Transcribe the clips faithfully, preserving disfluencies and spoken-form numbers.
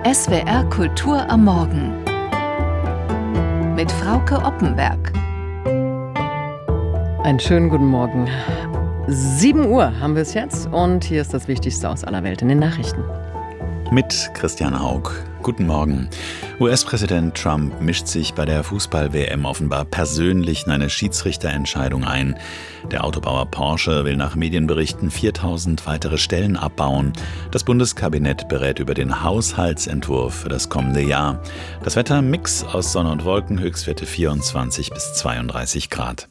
S W R Kultur am Morgen mit Frauke Oppenberg. Einen schönen guten Morgen. sieben Uhr haben wir es jetzt und hier ist das Wichtigste aus aller Welt in den Nachrichten. Mit Christian Haug. Guten Morgen. U S-Präsident Trump mischt sich bei der Fußball-W M offenbar persönlich in eine Schiedsrichterentscheidung ein. Der Autobauer Porsche will nach Medienberichten viertausend weitere Stellen abbauen. Das Bundeskabinett berät über den Haushaltsentwurf für das kommende Jahr. Das Wetter Mix aus Sonne und Wolken, Höchstwerte vierundzwanzig bis zweiunddreißig Grad.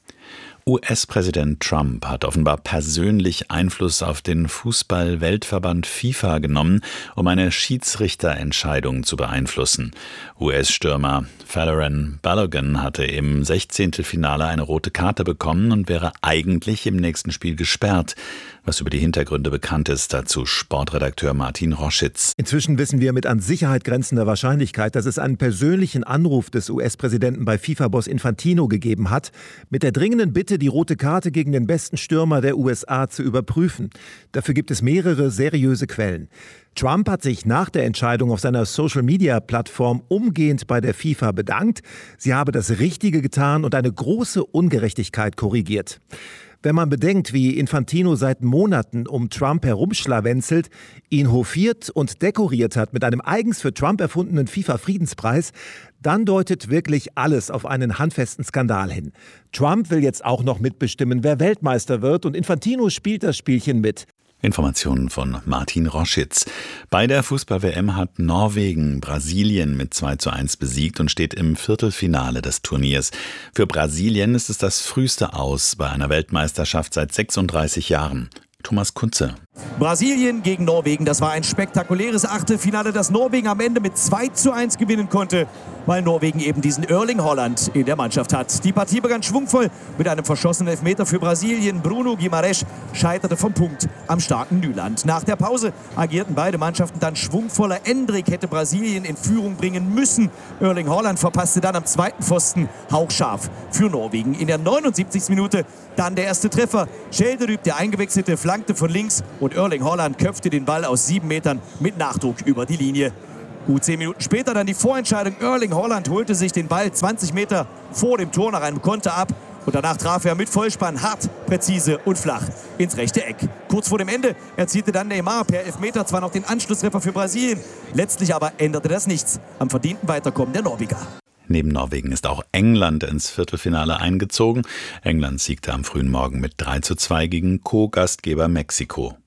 U S-Präsident Trump hat offenbar persönlich Einfluss auf den Fußball-Weltverband FIFA genommen, um eine Schiedsrichterentscheidung zu beeinflussen. U S-Stürmer Folarin Balogun hatte im Sechzehntelfinale eine rote Karte bekommen und wäre eigentlich im nächsten Spiel gesperrt. Was über die Hintergründe bekannt ist, dazu Sportredakteur Martin Roschitz. Inzwischen wissen wir mit an Sicherheit grenzender Wahrscheinlichkeit, dass es einen persönlichen Anruf des U S-Präsidenten bei FIFA-Boss Infantino gegeben hat, mit der dringenden Bitte, die rote Karte gegen den besten Stürmer der U S A zu überprüfen. Dafür gibt es mehrere seriöse Quellen. Trump hat sich nach der Entscheidung auf seiner Social-Media-Plattform umgehend bei der FIFA bedankt. Sie habe das Richtige getan und eine große Ungerechtigkeit korrigiert. Wenn man bedenkt, wie Infantino seit Monaten um Trump herumschlawenzelt, ihn hofiert und dekoriert hat mit einem eigens für Trump erfundenen FIFA-Friedenspreis, dann deutet wirklich alles auf einen handfesten Skandal hin. Trump will jetzt auch noch mitbestimmen, wer Weltmeister wird, und Infantino spielt das Spielchen mit. Informationen von Martin Roschitz. Bei der Fußball-W M hat Norwegen Brasilien mit zwei zu eins besiegt und steht im Viertelfinale des Turniers. Für Brasilien ist es das früheste Aus bei einer Weltmeisterschaft seit sechsunddreißig Jahren. Thomas Kunze. Brasilien gegen Norwegen, das war ein spektakuläres Achtelfinale, das Norwegen am Ende mit zwei zu eins gewinnen konnte, weil Norwegen eben diesen Erling Haaland in der Mannschaft hat. Die Partie begann schwungvoll mit einem verschossenen Elfmeter für Brasilien. Bruno Guimarães scheiterte vom Punkt am starken Nyland. Nach der Pause agierten beide Mannschaften dann schwungvoller. Endrick hätte Brasilien in Führung bringen müssen. Erling Haaland verpasste dann am zweiten Pfosten hauchscharf für Norwegen. In der neunundsiebzigsten Minute dann der erste Treffer. Schelderüb, der Eingewechselte, flankte von links und Erling Haaland köpfte den Ball aus sieben Metern mit Nachdruck über die Linie. Gut zehn Minuten später dann die Vorentscheidung. Erling Haaland holte sich den Ball zwanzig Meter vor dem Tor nach einem Konter ab. Und danach traf er mit Vollspann hart, präzise und flach ins rechte Eck. Kurz vor dem Ende erzielte dann Neymar per Elfmeter zwar noch den Anschlusstreffer für Brasilien. Letztlich aber änderte das nichts am verdienten Weiterkommen der Norweger. Neben Norwegen ist auch England ins Viertelfinale eingezogen. England siegte am frühen Morgen mit drei zu zwei gegen Co-Gastgeber Mexiko.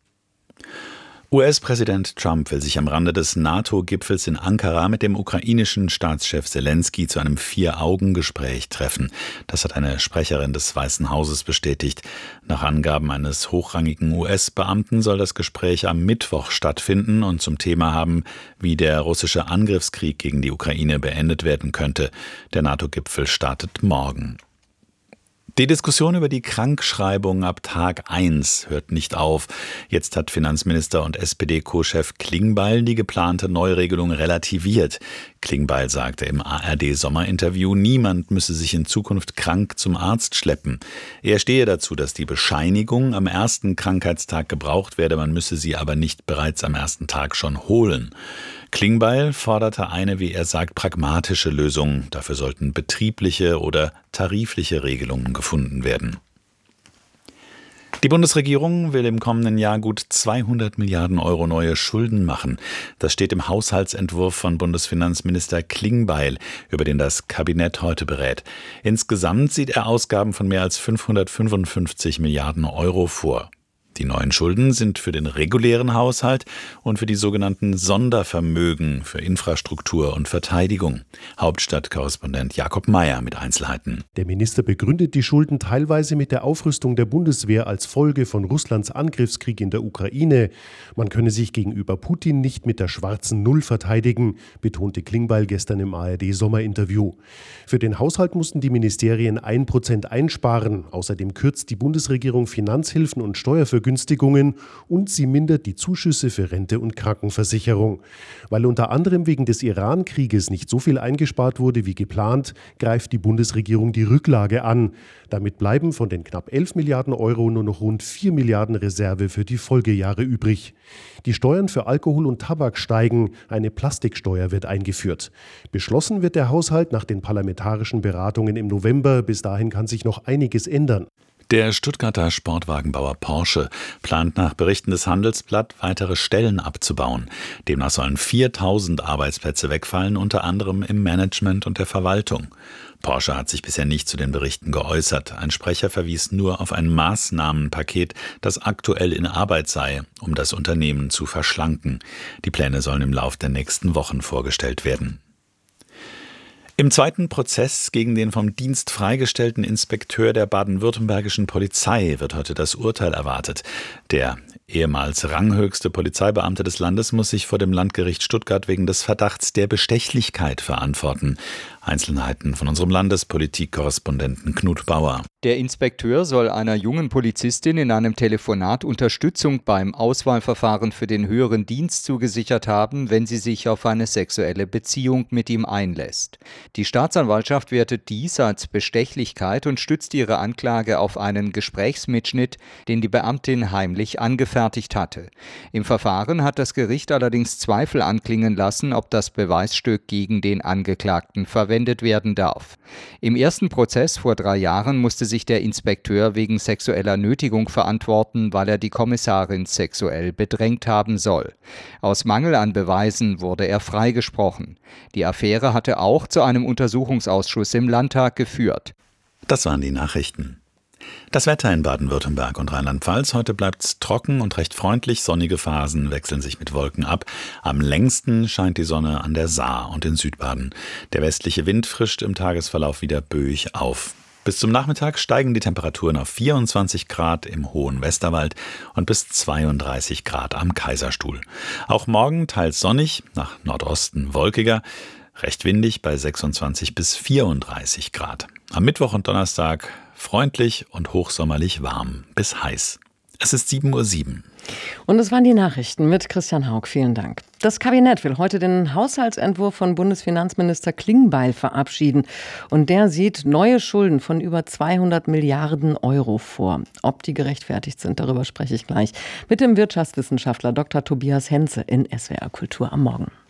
U S-Präsident Trump will sich am Rande des NATO-Gipfels in Ankara mit dem ukrainischen Staatschef Selenskyj zu einem Vier-Augen-Gespräch treffen. Das hat eine Sprecherin des Weißen Hauses bestätigt. Nach Angaben eines hochrangigen U S-Beamten soll das Gespräch am Mittwoch stattfinden und zum Thema haben, wie der russische Angriffskrieg gegen die Ukraine beendet werden könnte. Der NATO-Gipfel startet morgen. Die Diskussion über die Krankschreibung ab Tag eins hört nicht auf. Jetzt hat Finanzminister und S P D-Co-Chef Klingbeil die geplante Neuregelung relativiert. Klingbeil sagte im A R D-Sommerinterview, niemand müsse sich in Zukunft krank zum Arzt schleppen. Er stehe dazu, dass die Bescheinigung am ersten Krankheitstag gebraucht werde, man müsse sie aber nicht bereits am ersten Tag schon holen. Klingbeil forderte eine, wie er sagt, pragmatische Lösung. Dafür sollten betriebliche oder tarifliche Regelungen gefunden werden. Die Bundesregierung will im kommenden Jahr gut zweihundert Milliarden Euro neue Schulden machen. Das steht im Haushaltsentwurf von Bundesfinanzminister Klingbeil, über den das Kabinett heute berät. Insgesamt sieht er Ausgaben von mehr als fünfhundertfünfundfünfzig Milliarden Euro vor. Die neuen Schulden sind für den regulären Haushalt und für die sogenannten Sondervermögen für Infrastruktur und Verteidigung. Hauptstadtkorrespondent Jakob Mayer mit Einzelheiten. Der Minister begründet die Schulden teilweise mit der Aufrüstung der Bundeswehr als Folge von Russlands Angriffskrieg in der Ukraine. Man könne sich gegenüber Putin nicht mit der schwarzen Null verteidigen, betonte Klingbeil gestern im A R D-Sommerinterview. Für den Haushalt mussten die Ministerien ein Prozent einsparen. Außerdem kürzt die Bundesregierung Finanzhilfen und Steuervergünstigungen Vergünstigungen und sie mindert die Zuschüsse für Rente und Krankenversicherung. Weil unter anderem wegen des Iran-Krieges nicht so viel eingespart wurde wie geplant, greift die Bundesregierung die Rücklage an. Damit bleiben von den knapp elf Milliarden Euro nur noch rund vier Milliarden Reserve für die Folgejahre übrig. Die Steuern für Alkohol und Tabak steigen, eine Plastiksteuer wird eingeführt. Beschlossen wird der Haushalt nach den parlamentarischen Beratungen im November. Bis dahin kann sich noch einiges ändern. Der Stuttgarter Sportwagenbauer Porsche plant nach Berichten des Handelsblatt weitere Stellen abzubauen. Demnach sollen viertausend Arbeitsplätze wegfallen, unter anderem im Management und der Verwaltung. Porsche hat sich bisher nicht zu den Berichten geäußert. Ein Sprecher verwies nur auf ein Maßnahmenpaket, das aktuell in Arbeit sei, um das Unternehmen zu verschlanken. Die Pläne sollen im Lauf der nächsten Wochen vorgestellt werden. Im zweiten Prozess gegen den vom Dienst freigestellten Inspekteur der baden-württembergischen Polizei wird heute das Urteil erwartet. Der ehemals ranghöchste Polizeibeamte des Landes muss sich vor dem Landgericht Stuttgart wegen des Verdachts der Bestechlichkeit verantworten. Einzelheiten von unserem Landespolitik-Korrespondenten Knut Bauer. Der Inspekteur soll einer jungen Polizistin in einem Telefonat Unterstützung beim Auswahlverfahren für den höheren Dienst zugesichert haben, wenn sie sich auf eine sexuelle Beziehung mit ihm einlässt. Die Staatsanwaltschaft wertet dies als Bestechlichkeit und stützt ihre Anklage auf einen Gesprächsmitschnitt, den die Beamtin heimlich angefertigt hatte. Im Verfahren hat das Gericht allerdings Zweifel anklingen lassen, ob das Beweisstück gegen den Angeklagten verwendet werden darf. Im ersten Prozess vor drei Jahren musste sich der Inspekteur wegen sexueller Nötigung verantworten, weil er die Kommissarin sexuell bedrängt haben soll. Aus Mangel an Beweisen wurde er freigesprochen. Die Affäre hatte auch zu einem Untersuchungsausschuss im Landtag geführt. Das waren die Nachrichten. Das Wetter in Baden-Württemberg und Rheinland-Pfalz. Heute bleibt es trocken und recht freundlich. Sonnige Phasen wechseln sich mit Wolken ab. Am längsten scheint die Sonne an der Saar und in Südbaden. Der westliche Wind frischt im Tagesverlauf wieder böig auf. Bis zum Nachmittag steigen die Temperaturen auf vierundzwanzig Grad im hohen Westerwald und bis zweiunddreißig Grad am Kaiserstuhl. Auch morgen teils sonnig, nach Nordosten wolkiger, recht windig bei sechsundzwanzig bis vierunddreißig Grad. Am Mittwoch und Donnerstag freundlich und hochsommerlich warm bis heiß. Es ist sieben Uhr sieben. Und es waren die Nachrichten mit Christian Haug. Vielen Dank. Das Kabinett will heute den Haushaltsentwurf von Bundesfinanzminister Klingbeil verabschieden. Und der sieht neue Schulden von über zweihundert Milliarden Euro vor. Ob die gerechtfertigt sind, darüber spreche ich gleich mit dem Wirtschaftswissenschaftler Doktor Tobias Henze in S W R Kultur am Morgen.